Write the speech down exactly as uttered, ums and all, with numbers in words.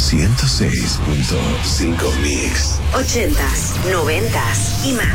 ciento seis punto cinco Mix. Ochentas, noventas y más.